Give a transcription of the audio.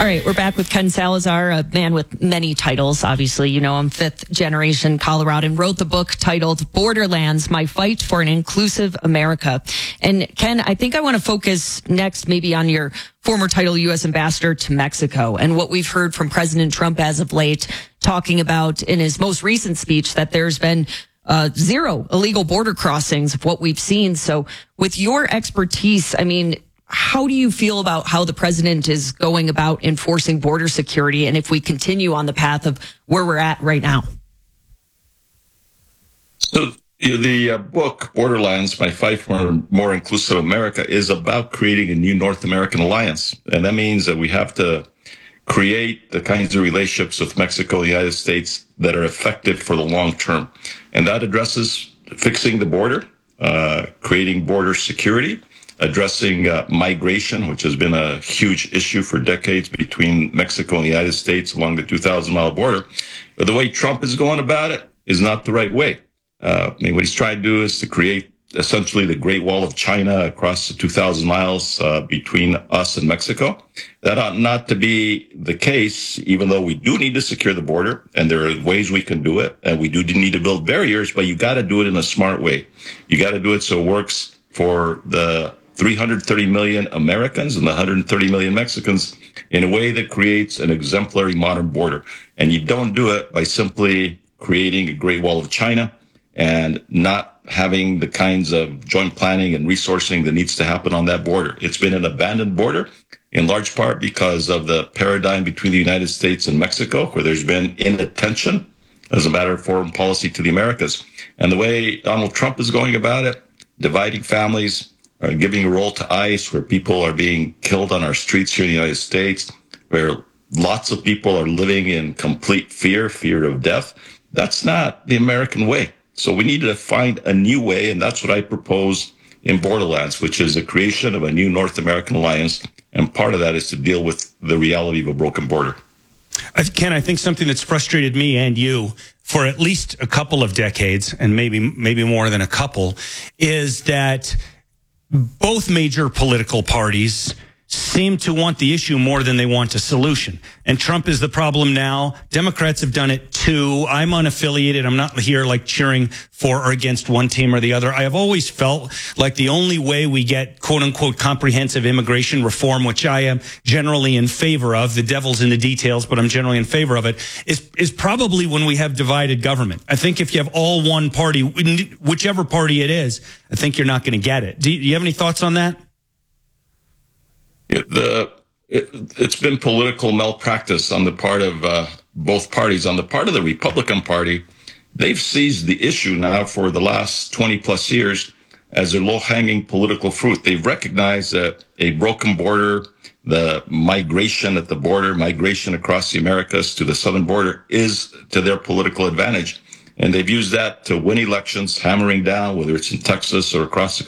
All right, we're back with Ken Salazar, a man with many titles. Obviously, you know him, fifth generation Coloradan, wrote the book titled Borderlands, My Fight for an Inclusive America. And Ken, I think I want to focus next maybe on your former title U.S. ambassador to Mexico and what we've heard from President Trump as of late, talking about in his most recent speech that there's been zero illegal border crossings of what we've seen. So with your expertise, I mean, how do you feel about how the president is going about enforcing border security, and if we continue on the path of where we're at right now? So the book, Borderlands, My Fight for a More Inclusive America, is about creating a new North American alliance. And that means that we have to create the kinds of relationships with Mexico and the United States that are effective for the long term. And that addresses fixing the border, creating border security, addressing migration, which has been a huge issue for decades between Mexico and the United States along the 2,000-mile border. But the way Trump is going about it is not the right way. What he's trying to do is to create essentially the Great Wall of China across the 2,000 miles between us and Mexico. That ought not to be the case, even though we do need to secure the border, and there are ways we can do it, and we do need to build barriers, but you got to do it in a smart way. You got to do it so it works for the 330 million Americans and the 130 million Mexicans in a way that creates an exemplary modern border. And you don't do it by simply creating a Great Wall of China and not having the kinds of joint planning and resourcing that needs to happen on that border. It's been an abandoned border in large part because of the paradigm between the United States and Mexico, where there's been inattention as a matter of foreign policy to the Americas. And the way Donald Trump is going about it, dividing families, giving a role to ICE, where people are being killed on our streets here in the United States, where lots of people are living in complete fear of death. That's not the American way. So we need to find a new way, and that's what I propose in Borderlands, which is the creation of a new North American alliance. And part of that is to deal with the reality of a broken border. Ken, I think something that's frustrated me and you for at least a couple of decades, and maybe more than a couple, is that both major political parties seem to want the issue more than they want a solution. And Trump is the problem now. Democrats have done it too. I'm unaffiliated. I'm not here like cheering for or against one team or the other. I have always felt like the only way we get quote unquote comprehensive immigration reform, which I am generally in favor of, the devil's in the details, but I'm generally in favor of it, is probably when we have divided government. I think if you have all one party, whichever party it is, I think you're not going to get it. Do you have any thoughts on that? It's been political malpractice on the part of both parties. On the part of the Republican Party, they've seized the issue now for the last 20 plus years as a low-hanging political fruit. They've recognized that a broken border, the migration at the border, migration across the Americas to the southern border is to their political advantage. And they've used that to win elections, hammering down, whether it's in Texas or across the